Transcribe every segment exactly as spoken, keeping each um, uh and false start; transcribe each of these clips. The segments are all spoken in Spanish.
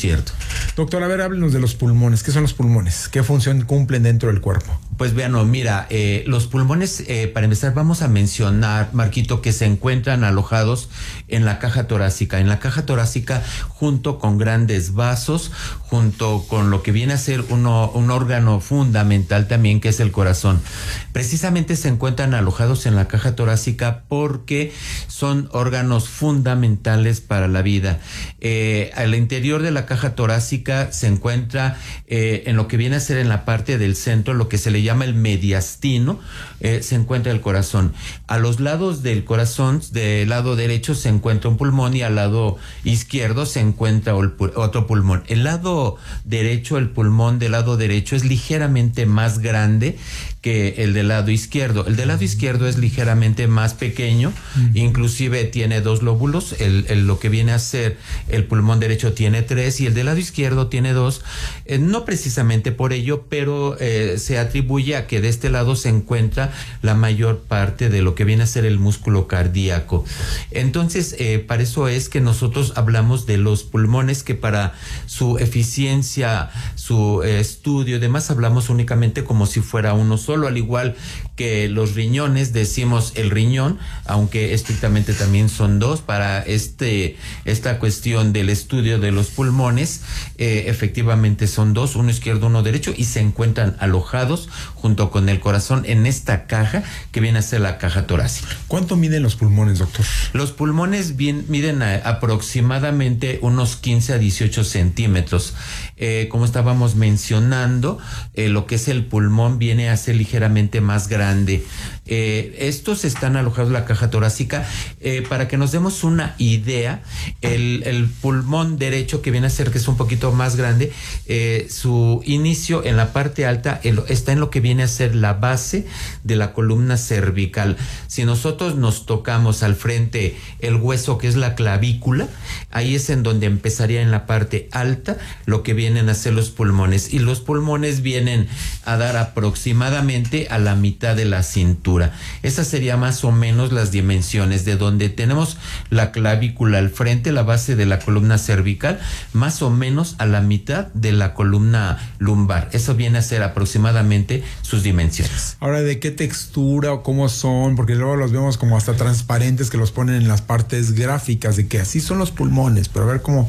Cierto. Doctor, a ver, háblenos de los pulmones. ¿Qué son los pulmones? ¿Qué función cumplen dentro del cuerpo? Pues bueno, mira, eh, los pulmones, eh, para empezar, vamos a mencionar, Marquito, que se encuentran alojados en la caja torácica. En la caja torácica, junto con grandes vasos, junto con lo que viene a ser uno, un órgano fundamental también, que es el corazón. Precisamente se encuentran alojados en la caja torácica porque son órganos fundamentales para la vida. Eh, al interior de la caja torácica se encuentra eh, en lo que viene a ser en la parte del centro, lo que se le llama el mediastino, eh, se encuentra el corazón. A los lados del corazón, del lado derecho se encuentra un pulmón y al lado izquierdo se encuentra otro pulmón. El lado derecho, el pulmón del lado derecho es ligeramente más grande que el del lado izquierdo. El del lado izquierdo es ligeramente más pequeño, uh-huh. Inclusive tiene dos lóbulos. El, el, lo que viene a ser el pulmón derecho tiene tres y el del lado izquierdo tiene dos. Eh, no precisamente por ello, pero eh, se atribuye a que de este lado se encuentra la mayor parte de lo que viene a ser el músculo cardíaco. Entonces, eh, para eso es que nosotros hablamos de los pulmones, que para su eficiencia, su eh, estudio y demás, hablamos únicamente como si fuera uno solo. Solo, al igual que los riñones, decimos el riñón, aunque estrictamente también son dos. Para este esta cuestión del estudio de los pulmones, eh, efectivamente son dos, uno izquierdo, uno derecho, y se encuentran alojados junto con el corazón en esta caja que viene a ser la caja torácica. ¿Cuánto miden los pulmones, doctor? Los pulmones bien, miden a, aproximadamente unos quince a dieciocho centímetros. Eh, como estábamos mencionando, eh, lo que es el pulmón viene a ser ligeramente más grande. Eh, estos están alojados en la caja torácica. Eh, para que nos demos una idea, el, el pulmón derecho, que viene a ser que es un poquito más grande, eh, su inicio en la parte alta el, está en lo que viene a ser la base de la columna cervical. Si nosotros nos tocamos al frente el hueso que es la clavícula, ahí es en donde empezaría en la parte alta lo que vienen a ser los pulmones, y los pulmones vienen a dar aproximadamente a la mitad de la cintura. Esas serían más o menos las dimensiones de donde tenemos la clavícula al frente, la base de la columna cervical, más o menos a la mitad de la columna lumbar. Eso viene a ser aproximadamente sus dimensiones. Ahora, ¿de qué textura o cómo son? Porque luego los vemos como hasta transparentes, que los ponen en las partes gráficas, de que así son los pulmones, pero a ver cómo...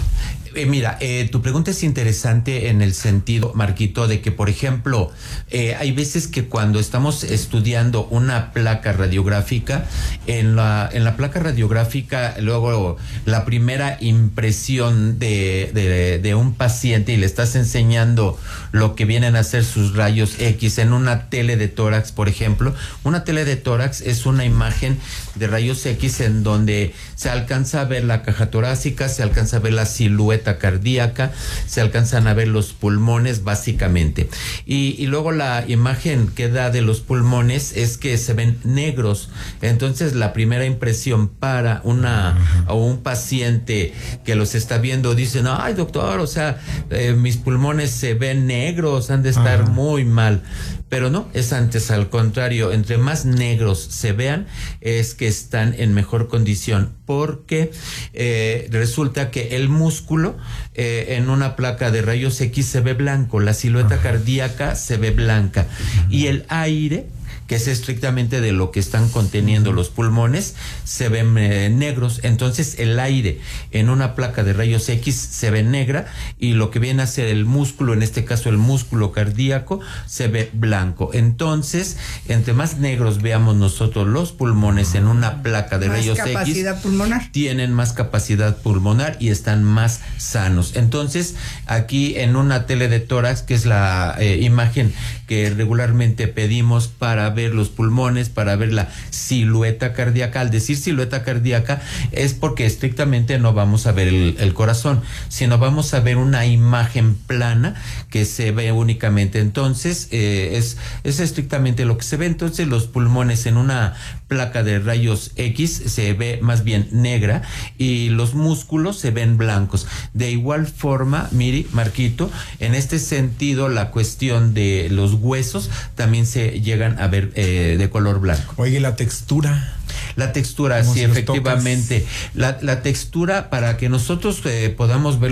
Eh, mira, eh, tu pregunta es interesante en el sentido, Marquito, de que, por ejemplo, eh, hay veces que cuando estamos estudiando una placa radiográfica, en la, en la placa radiográfica, luego la primera impresión de, de, de un paciente, y le estás enseñando lo que vienen a ser sus rayos X en una tele de tórax, por ejemplo. Una tele de tórax es una imagen de rayos X en donde se alcanza a ver la caja torácica, se alcanza a ver la silueta cardíaca, se alcanzan a ver los pulmones básicamente, y, y luego la imagen que da de los pulmones es que se ven negros. Entonces la primera impresión para una o un paciente que los está viendo, dicen: ay, doctor, o sea, eh, mis pulmones se ven negros, han de estar Ajá. muy mal. Pero no, es antes, al contrario, entre más negros se vean, es que están en mejor condición, porque eh, resulta que el músculo eh, en una placa de rayos X se ve blanco, la silueta Ajá. cardíaca se ve blanca, Ajá. y el aire, que es estrictamente de lo que están conteniendo los pulmones, se ven eh, negros. Entonces el aire en una placa de rayos X se ve negra, y lo que viene a ser el músculo, en este caso el músculo cardíaco, se ve blanco. Entonces, entre más negros veamos nosotros los pulmones en una placa de más rayos X, capacidad pulmonar. Tienen más capacidad pulmonar y están más sanos. Entonces, aquí en una tele de tórax, que es la eh, imagen que regularmente pedimos para ver los pulmones, para ver la silueta cardíaca. Al decir silueta cardíaca es porque estrictamente no vamos a ver el, el corazón, sino vamos a ver una imagen plana que se ve únicamente. Entonces eh, es, es estrictamente lo que se ve. Entonces los pulmones en una placa de rayos X se ve más bien negra, y los músculos se ven blancos. De igual forma, Miri, Marquito, en este sentido la cuestión de los huesos también se llegan a ver eh, de color blanco. Oye, la textura. La textura, sí, si efectivamente. La, la textura, para que nosotros eh, podamos ver